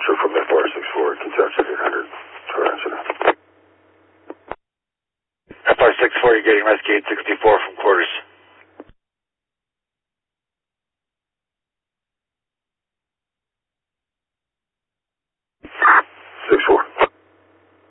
departure from FR64, contested 800, harassment. FR64, you're getting rescue 864 from quarter